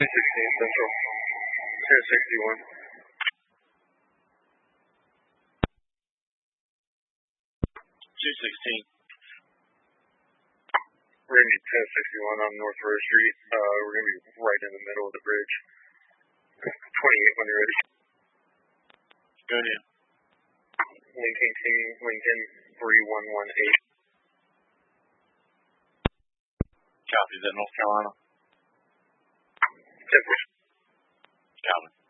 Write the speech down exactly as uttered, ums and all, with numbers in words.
two sixteen Central. ten sixty-one. two sixteen. We're going to be ten sixty-one on North Rose Street. Uh, we're going to be right in the middle of the bridge. twenty-eight when you're ready. Go ahead. Lincoln King, Lincoln three one one eight. Copy. Is that North Carolina? Temple. Copy.